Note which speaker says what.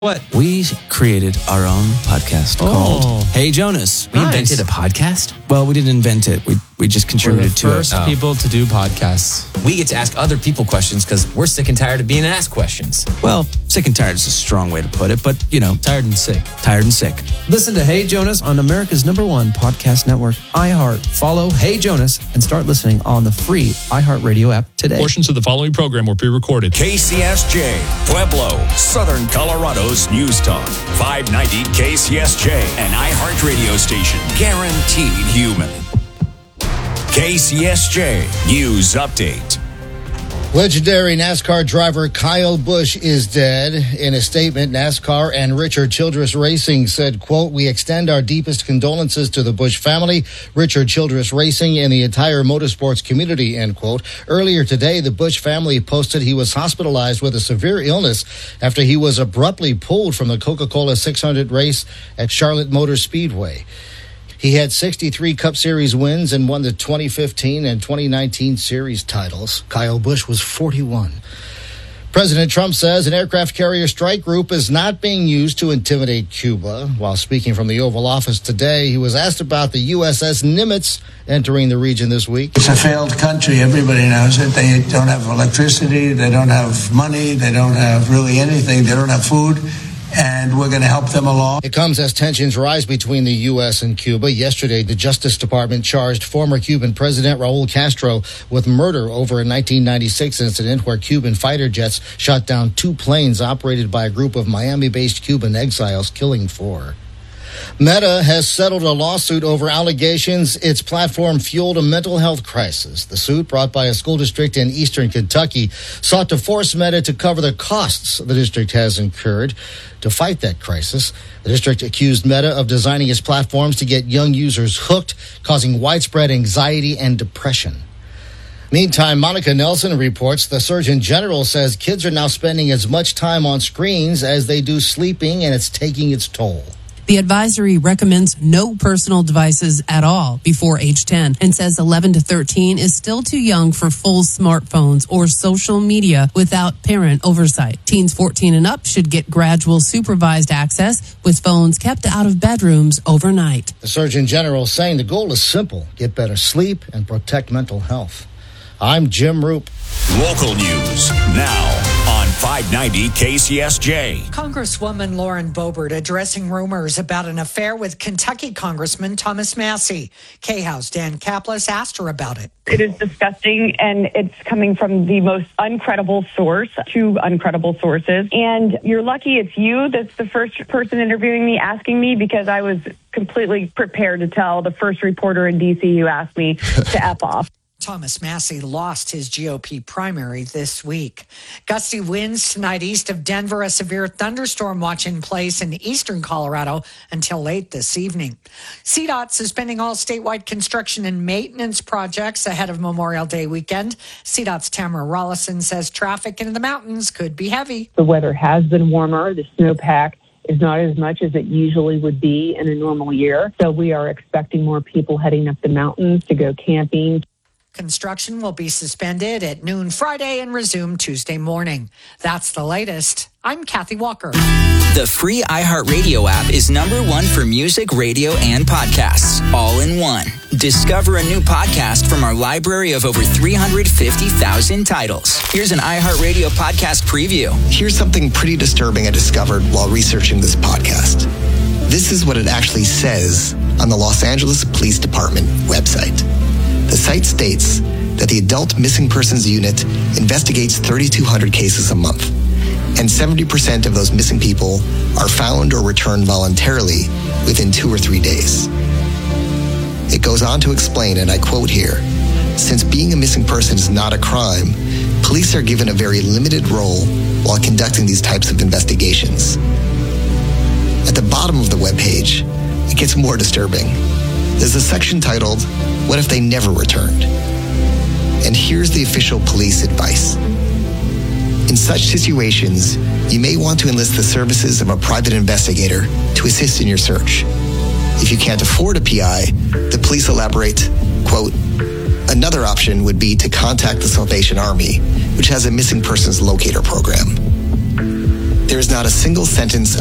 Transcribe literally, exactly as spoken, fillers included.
Speaker 1: What? We created our own podcast oh. called Hey Jonas.
Speaker 2: We
Speaker 1: nice.
Speaker 2: invented a podcast?
Speaker 1: Well, we didn't invent it. We we just contributed to it.
Speaker 3: We're the first oh. people to do podcasts.
Speaker 2: We get to ask other people questions because we're sick and tired of being asked questions.
Speaker 1: Well, sick and tired is a strong way to put it, but, you know.
Speaker 3: Tired and sick.
Speaker 1: Tired and sick.
Speaker 4: Listen to Hey Jonas on America's number one podcast network, iHeart. Follow Hey Jonas and start listening on the free iHeartRadio app today.
Speaker 5: Portions of the following program were pre-recorded.
Speaker 6: K C S J, Pueblo, Southern Colorado's News Talk. five ninety K C S J, an iHeart radio station. Guaranteed human. K C S J News Update.
Speaker 7: Legendary NASCAR driver Kyle Busch is dead. In a statement, NASCAR and Richard Childress Racing said, quote, "We extend our deepest condolences to the Busch family, Richard Childress Racing, and the entire motorsports community," end quote. Earlier today, the Busch family posted he was hospitalized with a severe illness after he was abruptly pulled from the Coca-Cola six hundred race at Charlotte Motor Speedway. He had sixty-three Cup Series wins and won the twenty fifteen and twenty nineteen Series titles. Kyle Busch was forty-one. President Trump says an aircraft carrier strike group is not being used to intimidate Cuba. While speaking from the Oval Office today, he was asked about the U S S Nimitz entering the region this week.
Speaker 8: It's a failed country. Everybody knows it. They don't have electricity. They don't have money. They don't have really anything. They don't have food. And we're going to help them along.
Speaker 7: It comes as tensions rise between the U S and Cuba. Yesterday, the Justice Department charged former Cuban President Raul Castro with murder over a nineteen ninety-six incident where Cuban fighter jets shot down two planes operated by a group of Miami-based Cuban exiles, killing four. Meta has settled a lawsuit over allegations its platform fueled a mental health crisis. The suit, brought by a school district in eastern Kentucky, sought to force Meta to cover the costs the district has incurred to fight that crisis. The district accused Meta of designing its platforms to get young users hooked, causing widespread anxiety and depression. Meantime, Monica Nelson reports the Surgeon General says kids are now spending as much time on screens as they do sleeping, and it's taking its toll.
Speaker 9: The advisory recommends no personal devices at all before age ten and says eleven to thirteen is still too young for full smartphones or social media without parent oversight. Teens fourteen and up should get gradual supervised access with phones kept out of bedrooms overnight.
Speaker 7: The Surgeon General saying the goal is simple: get better sleep and protect mental health. I'm Jim Roop.
Speaker 6: Local news now on five ninety K C S J.
Speaker 10: Congresswoman Lauren Boebert addressing rumors about an affair with Kentucky Congressman Thomas Massie. K-House Dan Kaplis asked her about it.
Speaker 11: It is disgusting, and it's coming from the most uncredible source, two uncredible sources. And you're lucky it's you that's the first person interviewing me, asking me, because I was completely prepared to tell the first reporter in D C who asked me to F off.
Speaker 10: Thomas Massie lost his G O P primary this week. Gusty winds tonight east of Denver. A severe thunderstorm watch in place in eastern Colorado until late this evening. C DOT suspending all statewide construction and maintenance projects ahead of Memorial Day weekend. C DOT's Tamara Rollison says traffic into the mountains could be heavy.
Speaker 12: The weather has been warmer. The snowpack is not as much as it usually would be in a normal year. So we are expecting more people heading up the mountains to go camping.
Speaker 10: Construction will be suspended at noon Friday and resume Tuesday morning. That's the latest. I'm Kathy Walker.
Speaker 13: The free iHeartRadio app is number one for music, radio, and podcasts, all in one. Discover a new podcast from our library of over three hundred fifty thousand titles. Here's an iHeartRadio podcast preview.
Speaker 14: Here's something pretty disturbing I discovered while researching this podcast. This is what it actually says on the Los Angeles Police Department website. The site states that the Adult Missing Persons Unit investigates three thousand two hundred cases a month, and seventy percent of those missing people are found or returned voluntarily within two or three days. It goes on to explain, and I quote here, "Since being a missing person is not a crime, police are given a very limited role while conducting these types of investigations." At the bottom of the webpage, it gets more disturbing. There's a section titled, "What if they never returned?" And here's the official police advice. In such situations, you may want to enlist the services of a private investigator to assist in your search. If you can't afford a P I, the police elaborate, quote, "Another option would be to contact the Salvation Army, which has a missing persons locator program." There is not a single sentence